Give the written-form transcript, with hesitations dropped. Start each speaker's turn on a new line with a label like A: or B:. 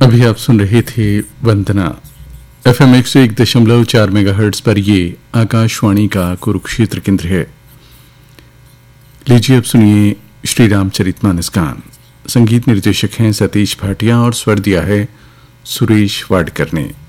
A: अभी आप सुन रहे थे वंदना। FM 101.4 मेगाहर्ट्ज पर ये आकाशवाणी का कुरुक्षेत्र केंद्र है। लीजिए अब सुनिए श्री रामचरितमानस गान। संगीत निर्देशक हैं सतीश भाटिया और स्वर दिया है सुरेश वाडकर ने।